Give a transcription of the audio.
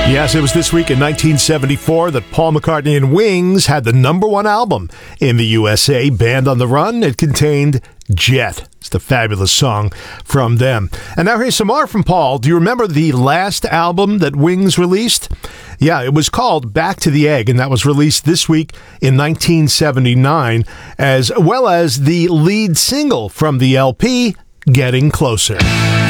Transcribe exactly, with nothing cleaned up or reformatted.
Yes, it was this week in nineteen seventy-four that Paul McCartney and Wings had the number one album in the U S A, Band on the Run. It contained Jet. It's the fabulous song from them. And now here's some more from Paul. Do you remember the last album that Wings released? Yeah, it was called Back to the Egg, and that was released this week in nineteen seventy-nine, as well as the lead single from the L P, Getting Closer.